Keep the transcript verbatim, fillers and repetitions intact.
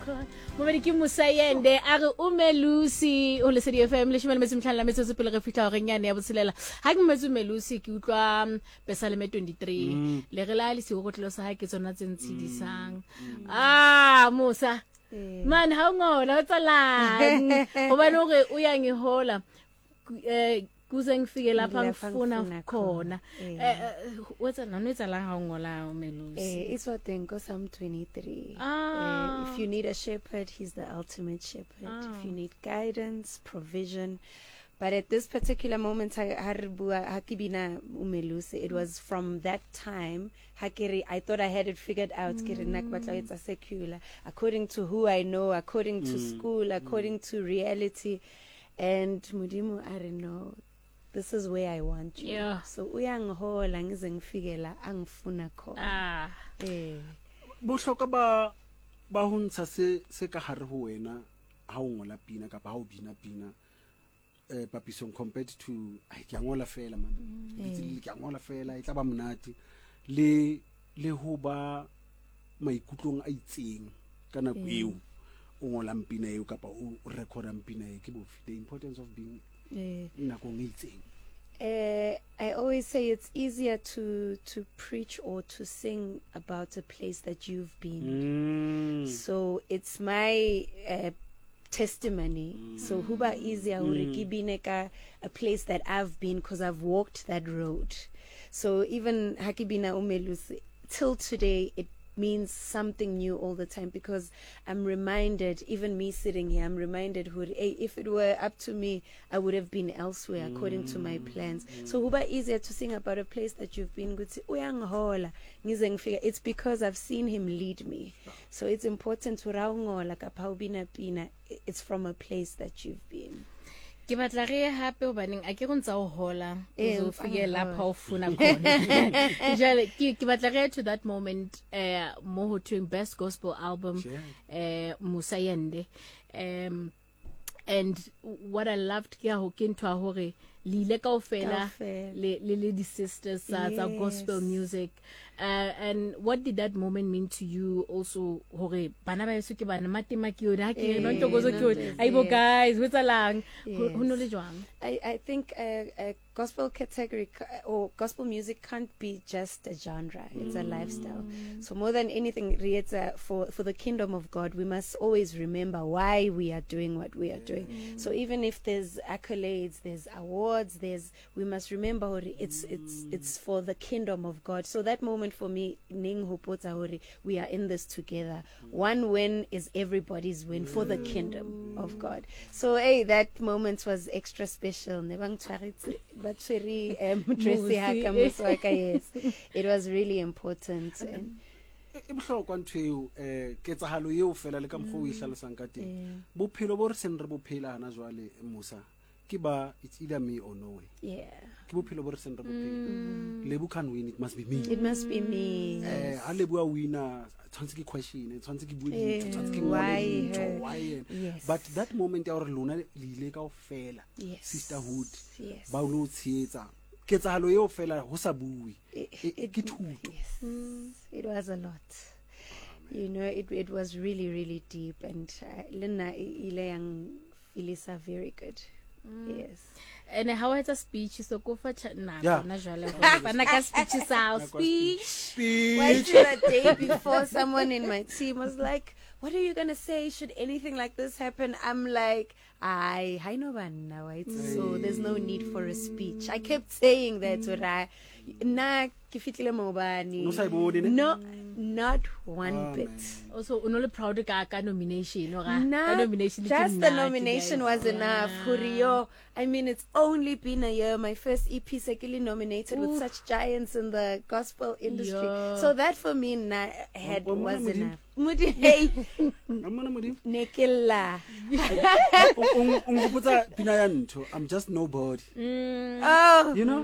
Mobedi ke Musayende a re Umelusi o le Lesedi F M le shimela metsi mhlala metsi se pele re fitla go renyane ya botshelela ha ke metsi Umelusi ke utlwa Besaleme twenty-three le re la le se go tlelo sa ha ke tsona tse ntshidisang ah Musa man ha ngola tsalang goba no re o ya ngihola eh kuze ngifike lapha ngifuna khona eh wetsa nano etsalang ha ngola Umelusi eh it's what then go Psalm twenty-three uh, if you need a shepherd, he's the ultimate shepherd. Ah. If you need guidance, provision, but at this particular moment hakibina Umelusi, it was from that time hakiri I thought I had it figured out mm. It's a secular according to who I know, according to mm. school, according mm. to reality, and mudimu I don't know, this is where I want you. Yeah. So uyangihola ngize ngifike angifuna khona. Ah. Eh. Bohloka ba ba ho ntsha se se ka hare ho wena ha o ngola pina kapa ha o bina pina eh papisong compared to ai ke ngola fela man ditse ke ngola fela e tla ba monate le le ho ba maikutlong a itseng kana go eo o ngola pina eo kapa o recorda pina eo ke bofi the importance of being eh nako ngitseng. Uh, I always say it's easier to to preach or to sing about a place that you've been. Mm. So it's my uh, testimony. Mm. So huba easier mm. ka a place that I've been because I've walked that road. So even Hakibina Umelusi till today it means something new all the time because I'm reminded, even me sitting here, I'm reminded who hey, if it were up to me, I would have been elsewhere according mm. to my plans. Mm. So huba easier to sing about a place that you've been good. It's because I've seen him lead me. So it's important to raungola kaphaubina pina. It's from a place that you've been. Ke batla re hape o baneng a ke go ntsa o hola o fike lapha o funa khona jale ke ke batla re to that moment eh mo ho twing best gospel album eh Musayende um and what I loved ke ho ke ntwa hore le ile kaofela le le di sisters sa gospel music uh, and what did that moment mean to you also hore bana ba yeso ke bana matima ke yona ke no ntokozo ke yona aibo guys wetsalang ho no le jwang. I I think a, a gospel category or gospel music can't be just a genre, it's mm. a lifestyle. So more than anything it's a, for for the kingdom of God we must always remember why we are doing what we are doing. Mm. So even if there's accolades, there's awards, there's we must remember it's it's it's for the kingdom of God. So that moment for me ning hopota hore we are in this together. One win is everybody's win for the kingdom of God. So hey, that moment was extra special. But very um yes, it was really important. And e bohlokwa ntweo eh ketsahalo eo fela le ka mgo o ihlalosang ka teng bophelo bo re sen re bophela hana jwale Musa ke ba it's either me or no way. Yeah, ke bophelo bo re sen re bophela lebu can win, it must be me, it must be me. eh ha lebu a winner tshwantse ke question e tshwantse ke bue ditho tshwantse ke why why but that moment ya hore lona le ile ka ofela sisterhood ba lo tshetsa ketsahalo eo fela ho sa bue ke thuto. It was a lot, you know, it it was really really deep and lena ile yang Elisa very good. Mm. Yes. And how it's a speech so go for na na jwale bana ka speech sa speech speech why the day before someone in my team was like, what are you going to say should anything like this happen? I'm like, I I know now it's mm. so there's no need for a speech. I kept saying that to mm. na kifitile mobani no not one oh, bit man. Also unole proud ka ka nomination no ga nomination just the nomination was yeah. enough Hurio. I mean it's only been a year, my first E P secondly nominated Ooh. With such giants in the gospel industry. Yeah. So that for me na had oh, was oh, enough mudi hey amana mudi nekela unguputsa pina ya ntho I'm just nobody. Mm. Oh you know